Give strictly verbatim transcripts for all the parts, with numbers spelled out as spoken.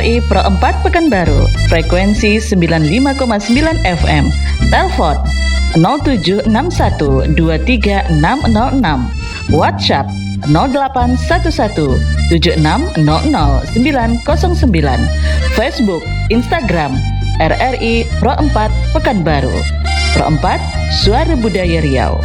I Pro empat Pekanbaru, frekuensi sembilan puluh lima koma sembilan F M. Telepon nol tujuh enam satu dua tiga enam nol enam. WhatsApp nol delapan satu satu tujuh enam nol nol sembilan nol sembilan. Facebook, Instagram R R I Pro empat Pekanbaru. Pro empat, Suara Budaya Riau.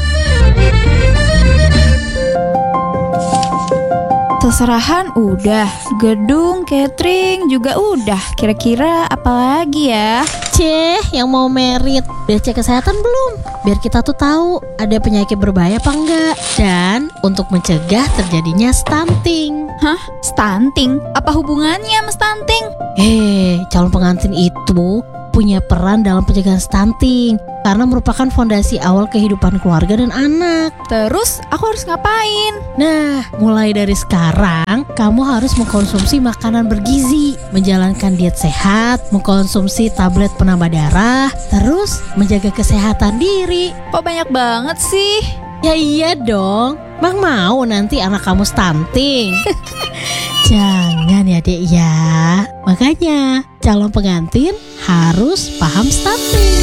Seserahan udah, gedung, catering juga udah. Kira-kira apa lagi ya? Ceh, yang mau merit, udah cek kesehatan belum? Biar kita tuh tahu ada penyakit berbahaya apa enggak. Dan untuk mencegah terjadinya stunting. Hah? Stunting? Apa hubungannya sama stunting? Eh, calon pengantin itu punya peran dalam pencegahan stunting karena merupakan fondasi awal kehidupan keluarga dan anak. Terus aku harus ngapain? Nah, mulai dari sekarang kamu harus mengkonsumsi makanan bergizi, menjalankan diet sehat, mengkonsumsi tablet penambah darah, terus menjaga kesehatan diri. Kok banyak banget sih? Ya iya dong, Bang mau nanti anak kamu stunting. Jangan ya dek ya. Makanya calon pengantin harus paham stunting.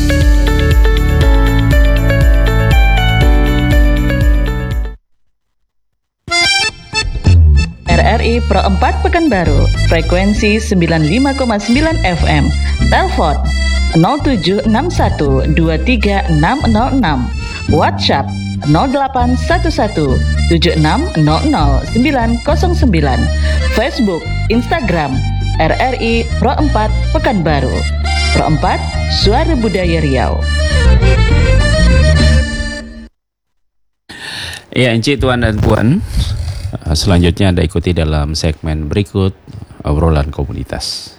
R R I Pro empat Pekanbaru, frekuensi sembilan puluh lima koma sembilan F M. Telepon nol tujuh enam satu dua tiga enam nol enam. WhatsApp nol delapan satu satu tujuh enam nol nol sembilan nol sembilan. Facebook, Instagram R R I Pro empat Pekanbaru. Pro empat, Suara Budaya Riau. Ya, Encik, Tuan dan Puan, selanjutnya Anda ikuti dalam segmen berikut obrolan komunitas.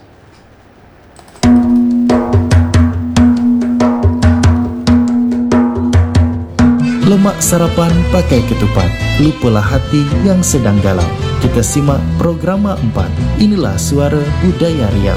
Lemak sarapan pakai ketupat, lupalah hati yang sedang galau. Kita simak Programa empat. Inilah Suara Budaya Riau.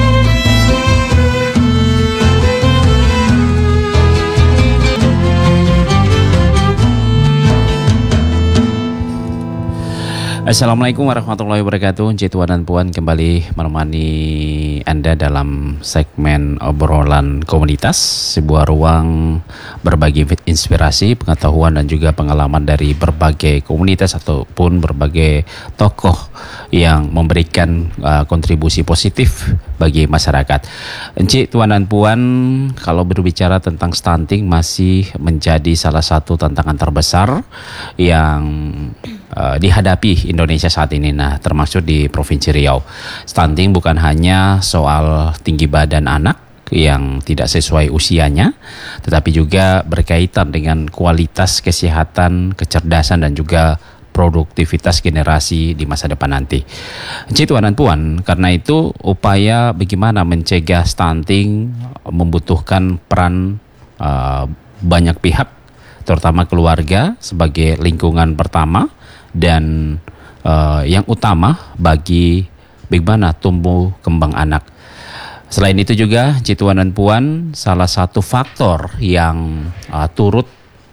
Assalamualaikum warahmatullahi wabarakatuh. Encik, Tuan dan Puan, kembali menemani Anda dalam segmen obrolan komunitas, sebuah ruang berbagi inspirasi, pengetahuan dan juga pengalaman dari berbagai komunitas ataupun berbagai tokoh yang memberikan uh, kontribusi positif bagi masyarakat. Encik, Tuan dan Puan, kalau berbicara tentang stunting masih menjadi salah satu tantangan terbesar yang uh, dihadapi Indonesia saat ini, nah termasuk di Provinsi Riau. Stunting bukan hanya soal tinggi badan anak yang tidak sesuai usianya, tetapi juga berkaitan dengan kualitas kesehatan, kecerdasan dan juga produktivitas generasi di masa depan nanti. Encik, Tuan dan Puan, karena itu upaya bagaimana mencegah stunting membutuhkan peran uh, banyak pihak, terutama keluarga sebagai lingkungan pertama dan Uh, yang utama bagi bagaimana tumbuh kembang anak. Selain itu juga, Encik, Tuan dan Puan, salah satu faktor yang uh, turut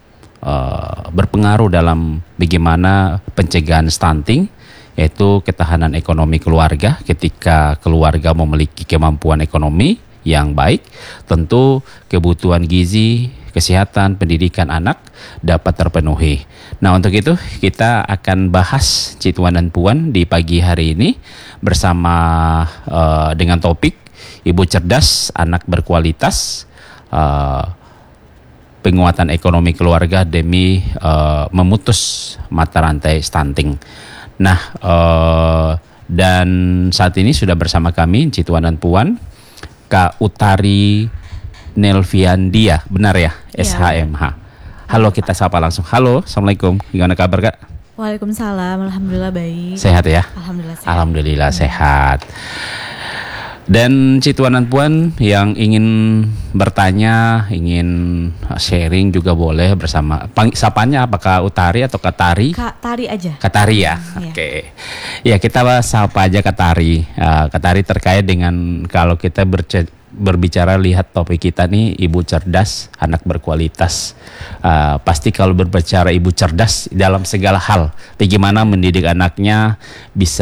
uh, berpengaruh dalam bagaimana pencegahan stunting yaitu ketahanan ekonomi keluarga. Ketika keluarga memiliki kemampuan ekonomi yang baik, tentu kebutuhan gizi, kesehatan, pendidikan anak dapat terpenuhi. Nah, untuk itu kita akan bahas, Encik, Tuan dan Puan, di pagi hari ini bersama uh, dengan topik Ibu Cerdas, Anak Berkualitas, uh, penguatan ekonomi keluarga demi uh, memutus mata rantai stunting. Nah, uh, dan saat ini sudah bersama kami, Encik, Tuan dan Puan, Kak Utari Nelviandia, benar ya? Ya. S H M H. Halo, kita sapa langsung. Halo, Assalamualaikum. Gimana kabar, Kak? Waalaikumsalam, alhamdulillah baik. Sehat ya? Alhamdulillah sehat. Alhamdulillah sehat. Dan Encik, Tuan dan Puan yang ingin bertanya, ingin sharing juga boleh bersama. Pang, sapanya apakah Utari atau Kak Tari? Kak Tari aja. Kak Tari ya? Hmm, Oke. Okay. Ya, kita sapa aja Kak Tari. Uh, Kak Tari terkait dengan kalau kita berce- berbicara lihat topik kita nih, Ibu Cerdas, Anak Berkualitas. Uh, pasti kalau berbicara Ibu Cerdas dalam segala hal, bagaimana mendidik anaknya bisa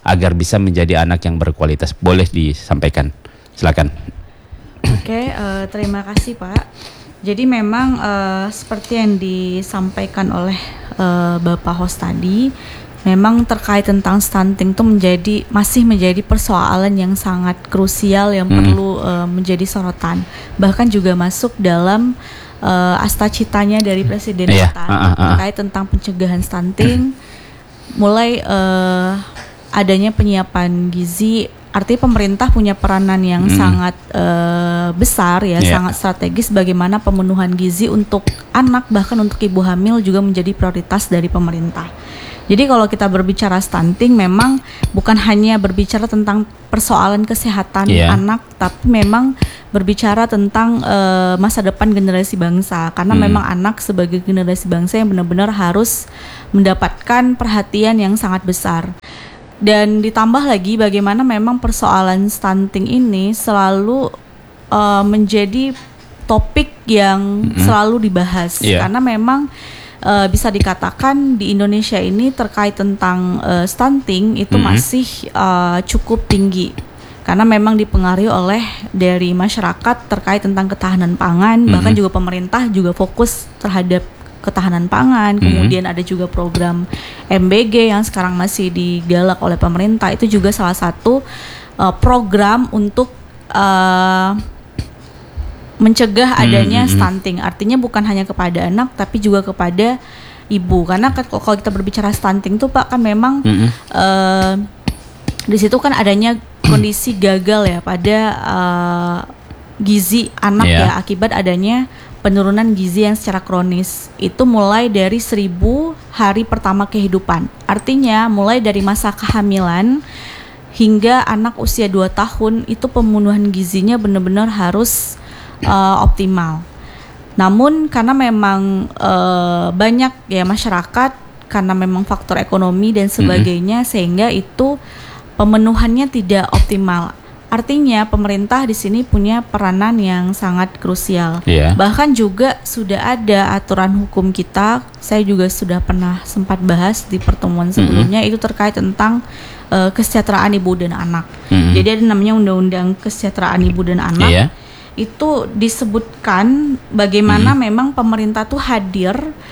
agar bisa menjadi anak yang berkualitas? Boleh disampaikan, silakan. Oke, uh, terima kasih Pak. Jadi memang uh, seperti yang disampaikan oleh uh, Bapak host tadi, memang terkait tentang stunting itu menjadi masih menjadi persoalan yang sangat krusial yang hmm. perlu uh, menjadi sorotan. Bahkan juga masuk dalam uh, asta citanya dari Presiden yeah. kita uh, uh, uh. terkait tentang pencegahan stunting, mulai uh, adanya penyiapan gizi. Artinya pemerintah punya peranan yang hmm. sangat uh, besar ya, yeah. sangat strategis bagaimana pemenuhan gizi untuk anak bahkan untuk ibu hamil juga menjadi prioritas dari pemerintah. Jadi kalau kita berbicara stunting memang bukan hanya berbicara tentang persoalan kesehatan yeah. anak, tapi memang berbicara tentang uh, masa depan generasi bangsa. Karena hmm. memang anak sebagai generasi bangsa yang benar-benar harus mendapatkan perhatian yang sangat besar. Dan ditambah lagi bagaimana memang persoalan stunting ini selalu uh, menjadi topik yang hmm. selalu dibahas. Yeah. Karena memang Uh, bisa dikatakan di Indonesia ini terkait tentang uh, stunting itu mm-hmm. masih uh, cukup tinggi karena memang dipengaruhi oleh dari masyarakat terkait tentang ketahanan pangan, mm-hmm. bahkan juga pemerintah juga fokus terhadap ketahanan pangan. Mm-hmm. Kemudian ada juga program M B G yang sekarang masih digalak oleh pemerintah, itu juga salah satu uh, program untuk uh, mencegah adanya mm-hmm. stunting. Artinya bukan hanya kepada anak tapi juga kepada ibu. Karena kalau kita berbicara stunting tuh Pak kan memang mm-hmm. uh, di situ kan adanya kondisi gagal ya pada uh, gizi anak yeah. ya akibat adanya penurunan gizi yang secara kronis. Itu mulai dari seribu hari pertama kehidupan. Artinya mulai dari masa kehamilan hingga anak usia dua tahun itu pemenuhan gizinya benar-benar harus Uh, optimal. Namun karena memang uh, banyak ya masyarakat karena memang faktor ekonomi dan sebagainya mm-hmm. sehingga itu pemenuhannya tidak optimal. Artinya pemerintah di sini punya peranan yang sangat krusial. Yeah. Bahkan juga sudah ada aturan hukum kita. Saya juga sudah pernah sempat bahas di pertemuan sebelumnya mm-hmm. itu terkait tentang uh, kesejahteraan ibu dan anak. Mm-hmm. Jadi ada namanya Undang-Undang Kesejahteraan Ibu dan Anak. Yeah. Itu disebutkan bagaimana hmm. memang pemerintah tuh hadir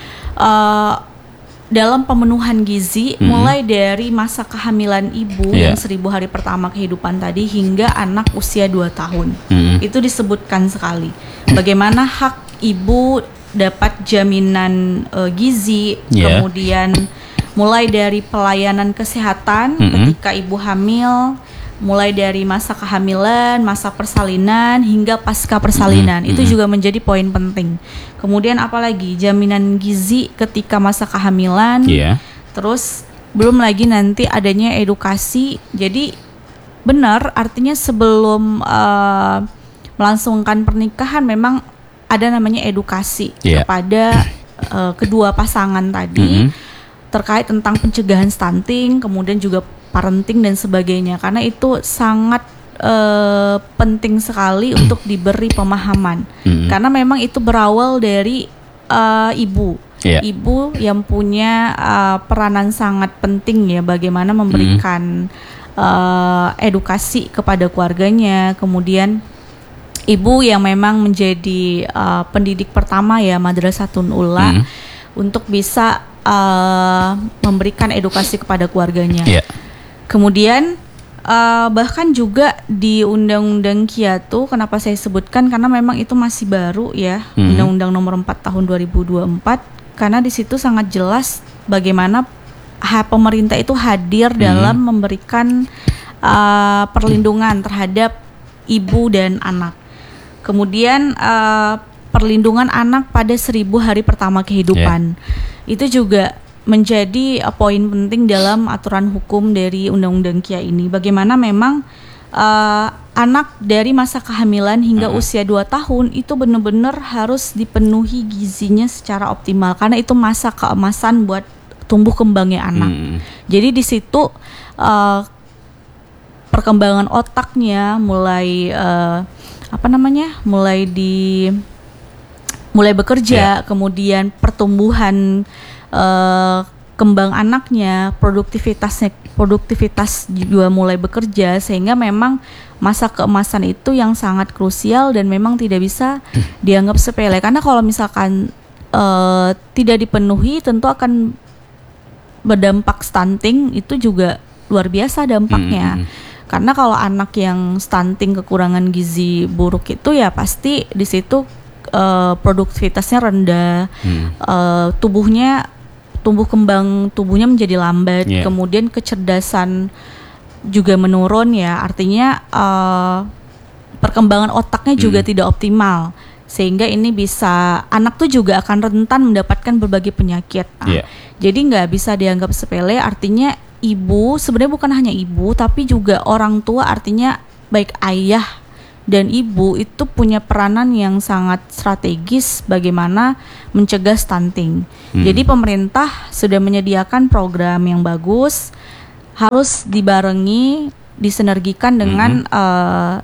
uh, dalam pemenuhan gizi hmm. mulai dari masa kehamilan ibu yeah. yang seribu hari pertama kehidupan tadi hingga anak usia dua tahun. Hmm. Itu disebutkan sekali. Bagaimana hak ibu dapat jaminan uh, gizi, yeah. kemudian mulai dari pelayanan kesehatan hmm. ketika ibu hamil, mulai dari masa kehamilan, masa persalinan hingga pasca persalinan. Mm-hmm. Itu juga menjadi poin penting. Kemudian apalagi jaminan gizi ketika masa kehamilan. Yeah. Terus belum lagi nanti adanya edukasi. Jadi benar artinya sebelum uh, melangsungkan pernikahan memang ada namanya edukasi yeah. kepada uh, kedua pasangan tadi mm-hmm. terkait tentang pencegahan stunting, kemudian juga parenting dan sebagainya, karena itu sangat uh, penting sekali untuk diberi pemahaman. Mm-hmm. Karena memang itu berawal dari uh, ibu, yeah. ibu yang punya uh, peranan sangat penting ya, bagaimana memberikan mm-hmm. uh, edukasi kepada keluarganya, kemudian ibu yang memang menjadi uh, pendidik pertama ya Madrasatun Ula mm-hmm. untuk bisa uh, memberikan edukasi kepada keluarganya. Yeah. Kemudian uh, bahkan juga di Undang-Undang Kiatu, kenapa saya sebutkan karena memang itu masih baru ya, mm-hmm. Undang-Undang Nomor empat Tahun dua ribu dua puluh empat, karena di situ sangat jelas bagaimana ha, pemerintah itu hadir mm-hmm. dalam memberikan uh, perlindungan terhadap ibu dan anak. Kemudian uh, perlindungan anak pada seribu hari pertama kehidupan. Yeah. Itu juga menjadi uh, poin penting dalam aturan hukum dari Undang-Undang K I A ini. Bagaimana memang uh, anak dari masa kehamilan hingga uh-huh. usia dua tahun itu benar-benar harus dipenuhi gizinya secara optimal, karena itu masa keemasan buat tumbuh kembangnya anak. Hmm. Jadi di situ uh, perkembangan otaknya mulai uh, apa namanya? mulai di mulai bekerja, yeah. kemudian pertumbuhan Uh, kembang anaknya, produktivitasnya, produktivitas juga mulai bekerja, sehingga memang masa keemasan itu yang sangat krusial dan memang tidak bisa dianggap sepele. Karena kalau misalkan uh, tidak dipenuhi, tentu akan berdampak stunting, itu juga luar biasa dampaknya. Hmm. Karena kalau anak yang stunting, kekurangan gizi buruk itu ya pasti di situ uh, produktivitasnya rendah, hmm. uh, tubuhnya tumbuh kembang tubuhnya menjadi lambat, yeah. kemudian kecerdasan juga menurun ya, artinya uh, perkembangan otaknya juga mm. tidak optimal, sehingga ini bisa anak tuh juga akan rentan mendapatkan berbagai penyakit. Nah, yeah. Jadi nggak bisa dianggap sepele, artinya ibu sebenarnya bukan hanya ibu, tapi juga orang tua, artinya baik ayah dan ibu itu punya peranan yang sangat strategis bagaimana mencegah stunting. Hmm. Jadi pemerintah sudah menyediakan program yang bagus, harus dibarengi, disinergikan dengan hmm. uh,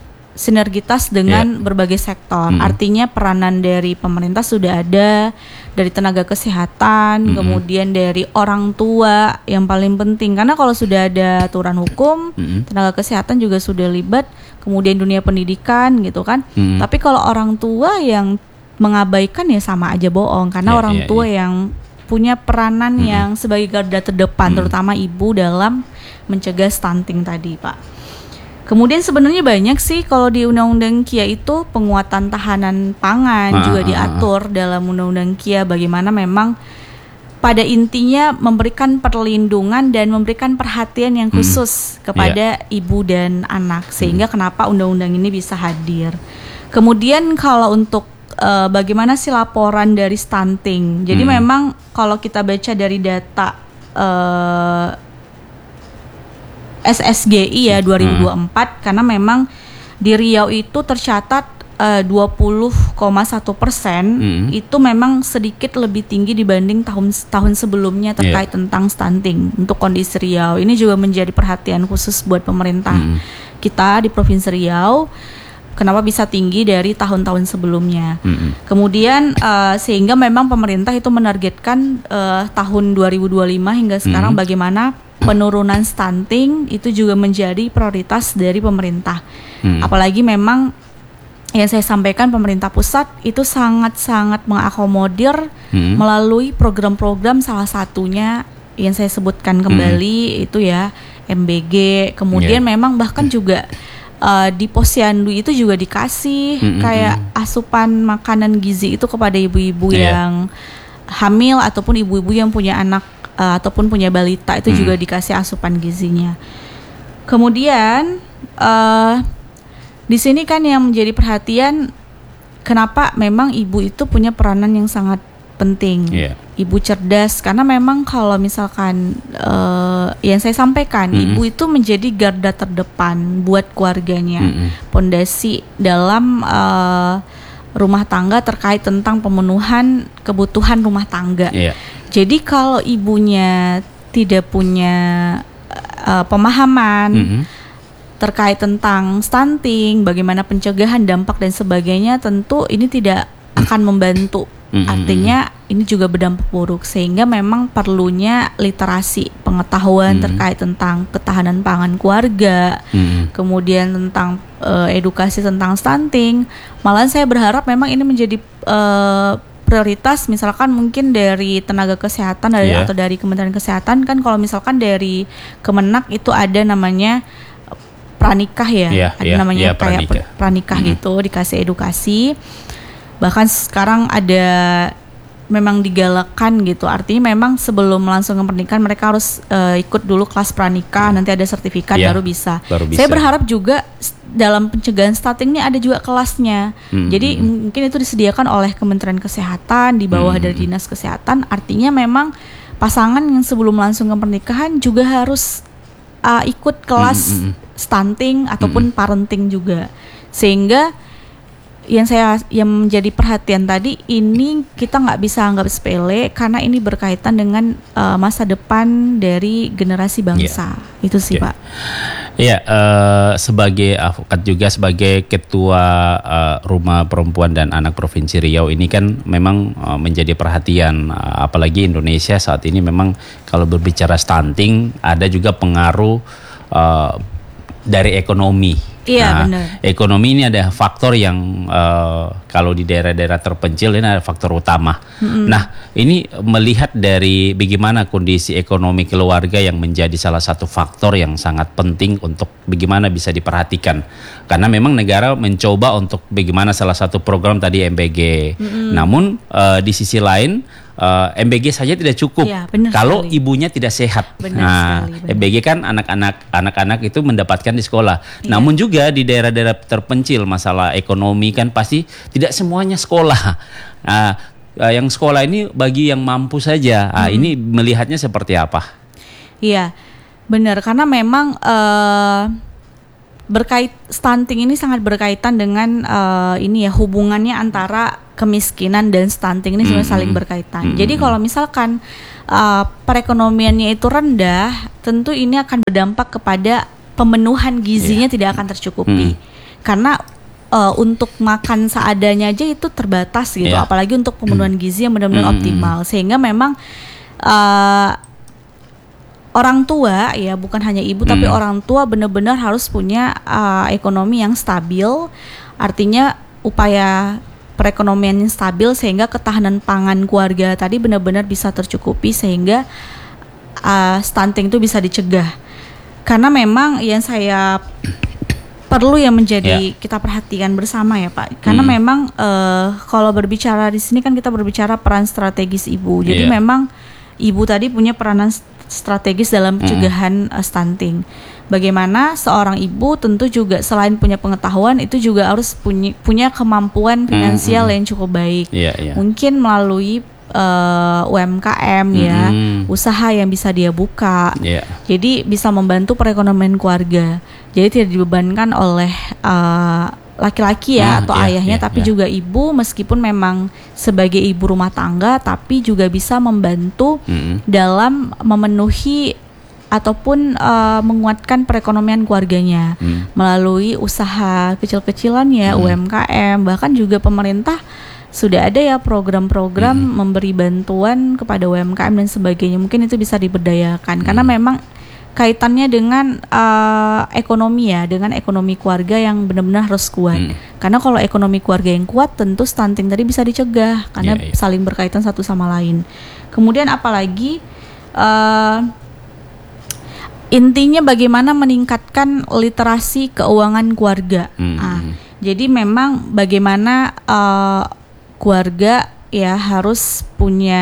sinergitas dengan yeah. berbagai sektor. Hmm. Artinya peranan dari pemerintah sudah ada, dari tenaga kesehatan, hmm. kemudian dari orang tua yang paling penting. Karena kalau sudah ada aturan hukum, hmm. tenaga kesehatan juga sudah libat, kemudian dunia pendidikan gitu kan. Hmm. Tapi kalau orang tua yang mengabaikan ya sama aja bohong, karena yeah, orang yeah, tua yeah. yang punya peranan hmm. yang sebagai garda terdepan, hmm. terutama ibu dalam mencegah stunting tadi, Pak. Kemudian sebenarnya banyak sih kalau di Undang-Undang K I A itu penguatan tahanan pangan ah, juga diatur dalam Undang-Undang K I A, bagaimana memang pada intinya memberikan perlindungan dan memberikan perhatian yang khusus hmm. kepada yeah. ibu dan anak, sehingga hmm. kenapa undang-undang ini bisa hadir. Kemudian kalau untuk uh, bagaimana sih laporan dari stunting, jadi hmm. memang kalau kita baca dari data uh, S S G I ya dua ribu dua puluh empat, hmm. karena memang di Riau itu tercatat uh, dua puluh koma satu persen hmm. itu memang sedikit lebih tinggi dibanding tahun-tahun sebelumnya terkait yeah. tentang stunting. Untuk kondisi Riau ini juga menjadi perhatian khusus buat pemerintah hmm. kita di Provinsi Riau. Kenapa bisa tinggi dari tahun-tahun sebelumnya? Hmm. Kemudian uh, sehingga memang pemerintah itu menargetkan uh, tahun dua ribu dua puluh lima hingga sekarang hmm. bagaimana penurunan stunting itu juga menjadi prioritas dari pemerintah. Hmm. Apalagi memang yang saya sampaikan, pemerintah pusat itu sangat-sangat mengakomodir hmm. melalui program-program, salah satunya yang saya sebutkan kembali hmm. itu ya M B G. Kemudian yeah. memang bahkan juga uh, di Posyandu itu juga dikasih hmm. kayak asupan makanan gizi itu kepada ibu-ibu yeah. yang hamil ataupun ibu-ibu yang punya anak Uh, ataupun punya balita, itu hmm. juga dikasih asupan gizinya. Kemudian uh, di sini kan yang menjadi perhatian, kenapa memang ibu itu punya peranan yang sangat penting. Yeah. Ibu cerdas, karena memang kalau misalkan uh, yang saya sampaikan, hmm. ibu itu menjadi garda terdepan buat keluarganya, pondasi hmm. dalam uh, rumah tangga terkait tentang pemenuhan kebutuhan rumah tangga. Yeah. Jadi kalau ibunya tidak punya uh, pemahaman mm-hmm. terkait tentang stunting, bagaimana pencegahan, dampak dan sebagainya, tentu ini tidak akan membantu. Mm-hmm. Artinya ini juga berdampak buruk, sehingga memang perlunya literasi, pengetahuan mm-hmm. terkait tentang ketahanan pangan keluarga, mm-hmm. kemudian tentang uh, edukasi tentang stunting. Malahan saya berharap memang ini menjadi uh, prioritas, misalkan mungkin dari tenaga kesehatan dari yeah. atau dari Kementerian Kesehatan kan, kalau misalkan dari Kemenak itu ada namanya pranikah ya, yeah, ada yeah, namanya yeah, kayak pranikah, pranikah mm-hmm. gitu, dikasih edukasi. Bahkan sekarang ada memang digalakan gitu, artinya memang sebelum langsung ke pernikahan mereka harus uh, ikut dulu kelas pranikah, yeah. nanti ada sertifikat yeah, baru bisa. baru bisa. Saya berharap juga dalam pencegahan stunting ini ada juga kelasnya. Mm-hmm. Jadi mungkin itu disediakan oleh Kementerian Kesehatan di bawah mm-hmm. dari Dinas Kesehatan. Artinya memang pasangan yang sebelum langsung ke pernikahan juga harus uh, ikut kelas mm-hmm. stunting ataupun mm-hmm. parenting juga, sehingga yang saya yang menjadi perhatian tadi ini kita nggak bisa anggap sepele karena ini berkaitan dengan uh, masa depan dari generasi bangsa. Yeah. Itu sih, okay. Pak. Iya, uh, sebagai advokat juga sebagai ketua uh, Rumah Perempuan dan Anak Provinsi Riau ini kan memang uh, menjadi perhatian, uh, apalagi Indonesia saat ini memang kalau berbicara stunting ada juga pengaruh uh, dari ekonomi. Iya, nah, benar. Ekonomi ini ada faktor yang uh, kalau di daerah-daerah terpencil ini ada faktor utama. Mm-hmm. Nah, ini melihat dari bagaimana kondisi ekonomi keluarga yang menjadi salah satu faktor yang sangat penting untuk bagaimana bisa diperhatikan. Karena memang negara mencoba untuk bagaimana salah satu program tadi M B G. Mm-hmm. Namun uh, di sisi lain Uh, M B G saja tidak cukup ya, kalau sekali. Ibunya tidak sehat. Benar nah, sekali, M B G kan anak-anak anak-anak itu mendapatkan di sekolah. Ya. Namun juga di daerah-daerah terpencil masalah ekonomi kan pasti tidak semuanya sekolah. Nah, uh, yang sekolah ini bagi yang mampu saja. Nah, hmm. ini melihatnya seperti apa? Iya, benar karena memang uh, berkait stunting ini sangat berkaitan dengan uh, ini ya hubungannya antara kemiskinan dan stunting ini sebenarnya mm-hmm. saling berkaitan. Mm-hmm. Jadi kalau misalkan uh, perekonomiannya itu rendah, tentu ini akan berdampak kepada pemenuhan gizinya yeah. tidak akan tercukupi. Mm. Karena uh, untuk makan seadanya aja itu terbatas gitu, yeah. apalagi untuk pemenuhan gizi yang benar-benar mm-hmm. optimal. Sehingga memang uh, orang tua ya bukan hanya ibu mm. tapi orang tua benar-benar harus punya uh, ekonomi yang stabil. Artinya upaya perekonomian yang stabil sehingga ketahanan pangan keluarga tadi benar-benar bisa tercukupi sehingga uh, stunting itu bisa dicegah. Karena memang yang saya perlu yang menjadi yeah. kita perhatikan bersama ya Pak. Karena hmm. memang uh, kalau berbicara di sini kan kita berbicara peran strategis ibu. Jadi yeah. memang ibu tadi punya peranan strategis dalam pencegahan hmm. uh, stunting. Bagaimana seorang ibu tentu juga selain punya pengetahuan itu juga harus punya punya kemampuan finansial mm-hmm. yang cukup baik. Yeah, yeah. Mungkin melalui uh, U M K M mm-hmm. ya, usaha yang bisa dia buka. Yeah. Jadi bisa membantu perekonomian keluarga. Jadi tidak dibebankan oleh uh, laki-laki ya mm, atau yeah, ayahnya, yeah, tapi yeah. juga ibu meskipun memang sebagai ibu rumah tangga, tapi juga bisa membantu mm-hmm. dalam memenuhi ataupun uh, menguatkan perekonomian keluarganya hmm. melalui usaha kecil-kecilan ya, hmm. U M K M, bahkan juga pemerintah sudah ada ya program-program hmm. memberi bantuan kepada U M K M dan sebagainya. Mungkin itu bisa diberdayakan hmm. karena memang kaitannya dengan uh, ekonomi ya, dengan ekonomi keluarga yang benar-benar harus kuat. Hmm. Karena kalau ekonomi keluarga yang kuat, tentu stunting tadi bisa dicegah karena yeah, yeah. saling berkaitan satu sama lain. Kemudian apalagi uh, intinya bagaimana meningkatkan literasi keuangan keluarga. Mm-hmm. Nah, jadi memang bagaimana uh, keluarga ya harus punya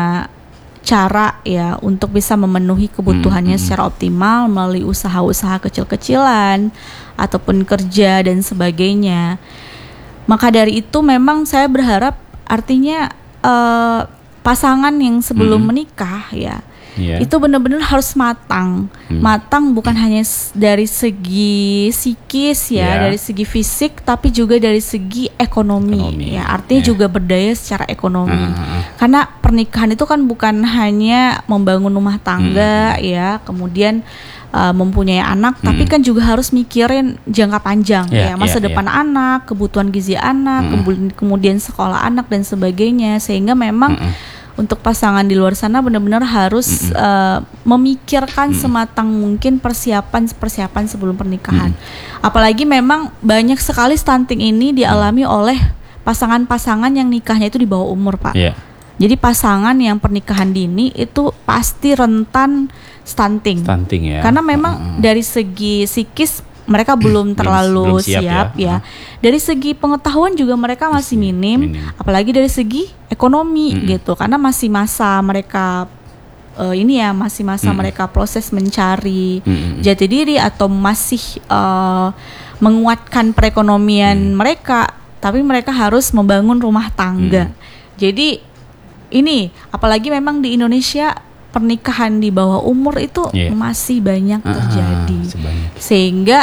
cara ya untuk bisa memenuhi kebutuhannya mm-hmm. secara optimal melalui usaha-usaha kecil-kecilan ataupun kerja dan sebagainya. Maka dari itu memang saya berharap artinya uh, pasangan yang sebelum mm-hmm. menikah ya Yeah. itu benar-benar harus matang, hmm. matang bukan hanya dari segi psikis ya, yeah. dari segi fisik, tapi juga dari segi ekonomi, ekonomi. Ya artinya yeah. juga berdaya secara ekonomi. Uh-huh. Karena pernikahan itu kan bukan hanya membangun rumah tangga hmm. ya, kemudian uh, mempunyai anak, hmm. tapi kan juga harus mikirin jangka panjang yeah, ya, masa yeah, depan yeah. anak, kebutuhan gizi anak, hmm. kemudian, kemudian sekolah anak dan sebagainya, sehingga memang hmm. untuk pasangan di luar sana benar-benar harus uh, memikirkan mm-hmm. sematang mungkin persiapan-persiapan sebelum pernikahan. Mm-hmm. Apalagi memang banyak sekali stunting ini dialami mm-hmm. oleh pasangan-pasangan yang nikahnya itu di bawah umur, Pak. Yeah. Jadi pasangan yang pernikahan dini itu pasti rentan stunting. Stunting ya. Karena memang uh-huh. dari segi psikis mereka belum terlalu belum siap, siap ya. ya. Dari segi pengetahuan juga mereka masih minim, minim. Apalagi dari segi ekonomi mm-hmm. gitu. Karena masih masa mereka uh, ini ya masih masa mm-hmm. mereka proses mencari mm-hmm. jati diri atau masih uh, menguatkan perekonomian mm-hmm. mereka. Tapi mereka harus membangun rumah tangga. Mm-hmm. Jadi ini apalagi memang di Indonesia pernikahan di bawah umur itu yeah. masih banyak terjadi. Uh-huh, sehingga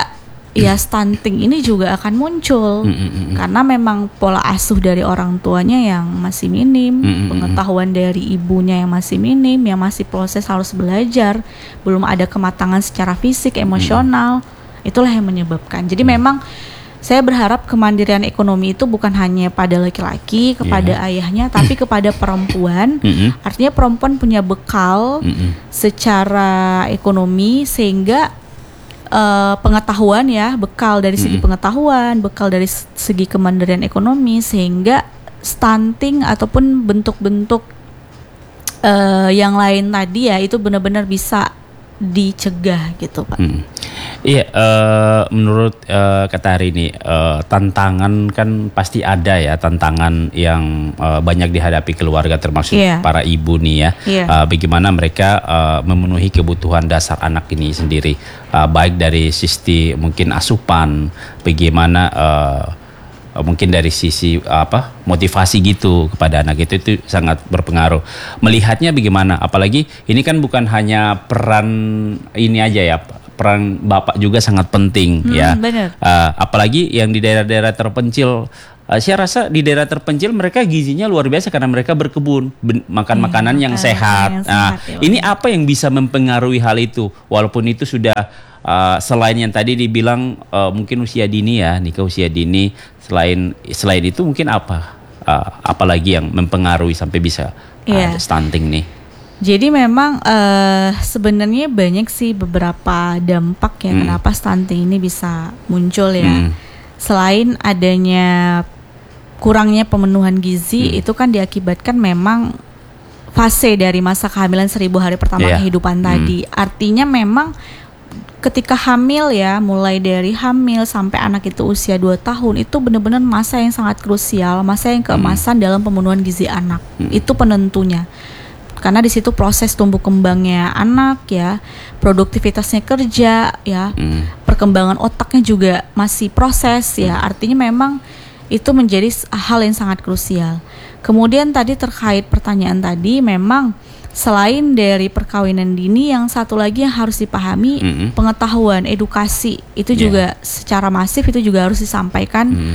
ya stunting ini juga akan muncul Mm-mm. karena memang pola asuh dari orang tuanya yang masih minim, Mm-mm. pengetahuan dari ibunya yang masih minim, yang masih proses harus belajar, belum ada kematangan secara fisik, emosional, itulah yang menyebabkan. Jadi memang saya berharap kemandirian ekonomi itu bukan hanya pada laki-laki, kepada Yeah. ayahnya, tapi kepada perempuan. Mm-mm. Artinya perempuan punya bekal Mm-mm. secara ekonomi sehingga uh, pengetahuan ya, bekal dari segi Mm-mm. pengetahuan, bekal dari s- segi kemandirian ekonomi sehingga stunting ataupun bentuk-bentuk uh, yang lain tadi ya itu benar-benar bisa dicegah gitu Pak. Hmm. Iya, eh, menurut eh, kata hari ini eh, tantangan kan pasti ada ya, tantangan yang eh, banyak dihadapi keluarga termasuk Iya. para ibu nih ya. Iya. Eh, bagaimana mereka eh, memenuhi kebutuhan dasar anak ini sendiri, Eh, baik dari sisi mungkin asupan, bagaimana eh, mungkin dari sisi apa motivasi gitu kepada anak itu itu sangat berpengaruh. Melihatnya bagaimana? Apalagi ini kan bukan hanya peran ini aja ya, peran bapak juga sangat penting Hmm, ya. benar. Uh, apalagi yang di daerah-daerah terpencil. Uh, saya rasa di daerah terpencil mereka gizinya luar biasa karena mereka berkebun, ben- makan Iya, makanan yang makanan sehat. yang Nah, sehat, ya, ini apa yang bisa mempengaruhi hal itu? Walaupun itu sudah uh, selain yang tadi dibilang uh, mungkin usia dini ya, nikah usia dini. Selain selain itu mungkin apa? Uh, apalagi yang mempengaruhi sampai bisa Iya. ada stunting nih? Jadi memang eh, sebenarnya banyak sih beberapa dampak ya Hmm. kenapa stunting ini bisa muncul ya. Hmm. Selain adanya kurangnya pemenuhan gizi Hmm. itu kan diakibatkan memang fase dari masa kehamilan seribu hari pertama Iya. kehidupan Hmm. tadi. Artinya memang ketika hamil ya, mulai dari hamil sampai anak itu usia dua tahun itu benar-benar masa yang sangat krusial, masa yang keemasan dalam pemenuhan gizi anak. Hmm. Itu penentunya. Karena di situ proses tumbuh kembangnya anak ya, produktivitasnya kerja ya, Hmm. perkembangan otaknya juga masih proses ya. Artinya memang itu menjadi s- hal yang sangat krusial. Kemudian tadi terkait pertanyaan tadi, memang selain dari perkawinan dini, yang satu lagi yang harus dipahami Mm-mm. pengetahuan, edukasi itu Yeah. juga secara masif itu juga harus disampaikan. Hmm.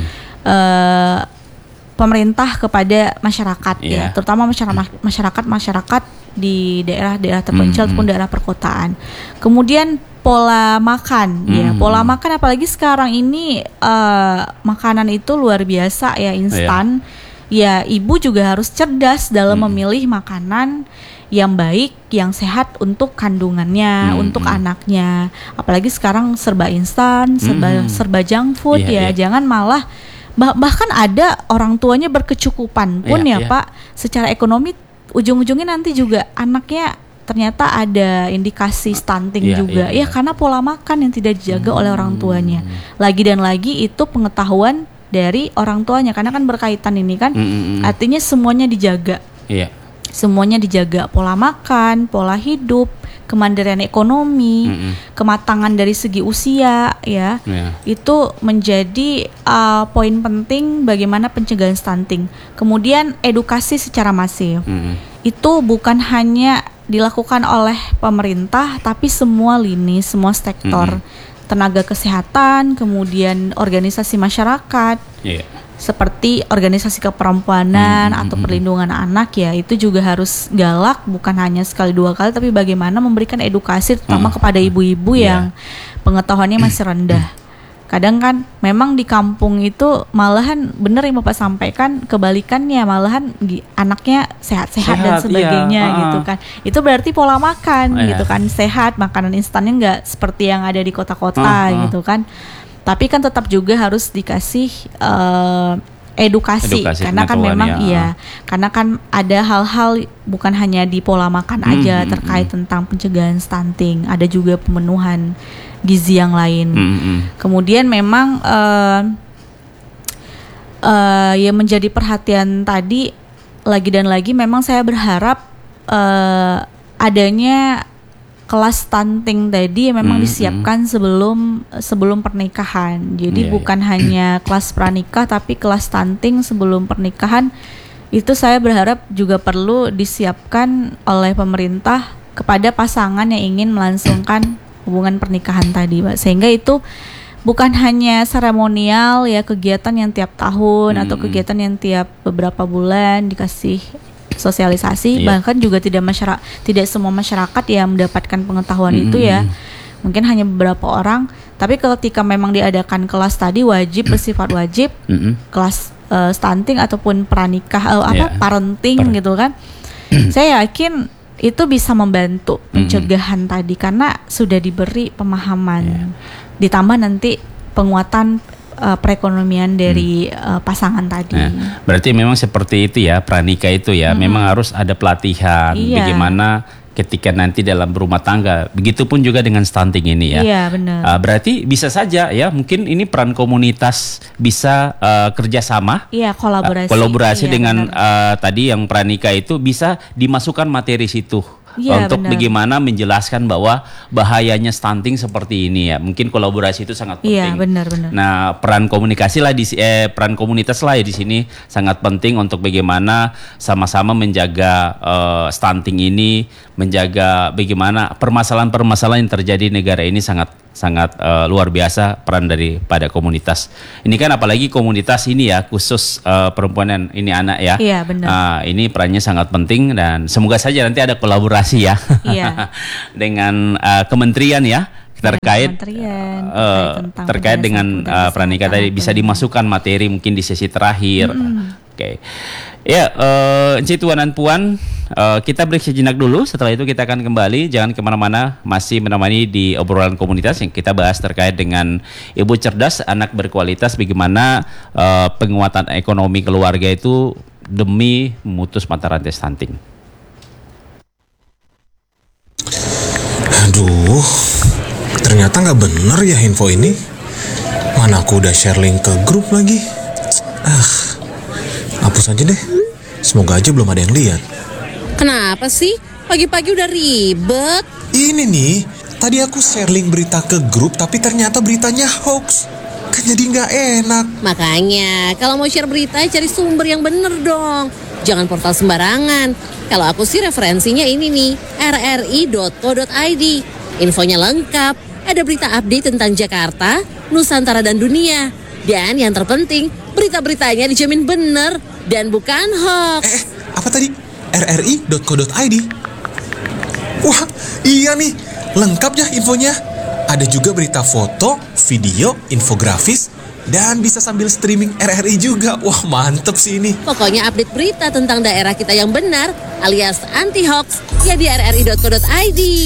eh, pemerintah kepada masyarakat ya, Iya. terutama masyarakat masyarakat masyarakat di daerah-daerah terpencil Mm-mm. ataupun daerah perkotaan. Kemudian pola makan ya, Mm-mm. pola makan apalagi sekarang ini eh, makanan itu luar biasa ya, instan. Ya, ibu juga harus cerdas dalam Mm. memilih makanan yang baik, yang sehat untuk kandungannya, Mm-mm. untuk anaknya. Apalagi sekarang serba instan, serba Mm. serba junk food Iya, ya. iya. Jangan malah bah- bahkan ada orang tuanya berkecukupan pun Iya, ya iya. Pak, secara ekonomi ujung-ujungnya nanti juga anaknya ternyata ada indikasi stunting Iya, juga iya, iya. ya, karena pola makan yang tidak dijaga oleh orang tuanya. Lagi dan lagi itu pengetahuan dari orang tuanya, karena kan berkaitan ini kan, Mm-mm. artinya semuanya dijaga. Iya. Semuanya dijaga, pola makan, pola hidup, kemandirian ekonomi, Mm-mm. kematangan dari segi usia ya. Iya. Itu menjadi uh, poin penting bagaimana pencegahan stunting. Kemudian edukasi secara masif. Mm-mm. Itu bukan hanya dilakukan oleh pemerintah tapi semua lini, semua sektor. Tenaga kesehatan, kemudian organisasi masyarakat Iya. seperti organisasi keperempuanan Hmm, atau hmm, perlindungan anak ya, itu juga harus galak, bukan hanya sekali dua kali tapi bagaimana memberikan edukasi terutama Hmm. kepada ibu-ibu Iya. yang pengetahuannya masih rendah. Kadang kan memang di kampung itu malahan bener yang Bapak sampaikan, kebalikannya malahan gi- anaknya sehat-sehat dan Sehat, sebagainya iya, gitu uh-uh. kan. Itu berarti pola makan Iya. gitu kan, sehat, makanan instannya nggak seperti yang ada di kota-kota Uh-uh. gitu kan. Tapi kan tetap juga harus dikasih eh, edukasi, Edukasi, karena kan pengetahuan, memang ya. iya, karena kan ada hal-hal bukan hanya di pola makan Hmm, aja hmm, terkait tentang pencegahan stunting, ada juga pemenuhan gizi yang lain. Mm-mm. Kemudian memang eh eh, yang menjadi perhatian tadi lagi dan lagi, memang saya berharap eh, adanya kelas stunting tadi yang memang Mm, disiapkan sebelum sebelum pernikahan. Jadi Iya, bukan hanya kelas pranikah tapi kelas stunting sebelum pernikahan. Itu saya berharap juga perlu disiapkan oleh pemerintah kepada pasangan yang ingin melangsungkan hubungan pernikahan tadi, Pak. Sehingga itu bukan hanya seremonial ya, kegiatan yang tiap tahun Hmm. atau kegiatan yang tiap beberapa bulan dikasih sosialisasi, Iya. bahkan juga tidak masyarakat, tidak semua masyarakat yang mendapatkan pengetahuan Hmm. itu ya. Mungkin hanya beberapa orang, tapi ketika memang diadakan kelas tadi wajib bersifat wajib, Mm-mm. kelas eh, stunting ataupun pranikah eh, apa Iya. parenting Per- gitu kan. Saya yakin itu bisa membantu pencegahan tadi karena sudah diberi pemahaman. Iya. Ditambah nanti penguatan uh, perekonomian dari uh, pasangan tadi. Nah, berarti memang seperti itu ya, pranikah itu ya, memang harus ada pelatihan Iya. bagaimana ketika nanti dalam berumah tangga. Begitupun juga dengan stunting ini ya. Iya, benar. Uh, berarti bisa saja ya, mungkin ini peran komunitas bisa uh, kerjasama, Iya, kolaborasi. uh, kolaborasi Iya, dengan benar. uh, tadi yang pranikah itu bisa dimasukkan materi situ. Iya, untuk benar. bagaimana menjelaskan bahwa bahayanya stunting seperti ini ya. Mungkin kolaborasi itu sangat penting. Iya, benar-benar. Nah, peran komunikasi lah di eh, peran komunitas lah ya di sini sangat penting untuk bagaimana sama-sama menjaga eh, stunting ini, menjaga bagaimana permasalahan-permasalahan yang terjadi di negara ini sangat sangat eh, luar biasa peran daripada komunitas. Ini kan apalagi komunitas ini ya khusus eh, perempuan dan ini anak ya. Iya, benar. Ah, ini perannya sangat penting dan semoga saja nanti ada kolaborasi ya Iya. dengan eh, kementerian ya terkait kementerian, eh, terkait tentang terkait penjelasan dengan kementerian eh, pranikah tadi kesehatan bisa atau- dimasukkan materi mungkin di sesi terakhir. Oke. Ya, eh Encik Tuan dan Puan, eh, kita break sejenak dulu. Setelah itu kita akan kembali. Jangan kemana-mana, masih menemani di obrolan komunitas yang kita bahas terkait dengan ibu cerdas, anak berkualitas, bagaimana eh, penguatan ekonomi keluarga itu demi memutus mata rantai stunting. Aduh, ternyata nggak bener ya info ini. Mana aku udah share link ke grup lagi. Ah, hapus aja deh. Semoga aja belum ada yang lihat. Kenapa sih? Pagi-pagi udah ribet. Ini nih, tadi aku share link berita ke grup, tapi ternyata beritanya hoax. Kan jadi nggak enak. Makanya, kalau mau share berita, cari sumber yang bener dong. Jangan portal sembarangan. Kalau aku sih referensinya ini nih, r r i dot co dot i d. Infonya lengkap, ada berita update tentang Jakarta, Nusantara dan dunia. Dan yang terpenting, berita-beritanya dijamin bener dan bukan hoax. Eh, apa tadi? r r i dot co dot i d. Wah, iya nih, lengkap ya infonya. Ada juga berita foto, video, infografis, dan bisa sambil streaming R R I juga. Wah, mantep sih ini. Pokoknya update berita tentang daerah kita yang benar alias anti hoax ya di r r i dot co dot i d.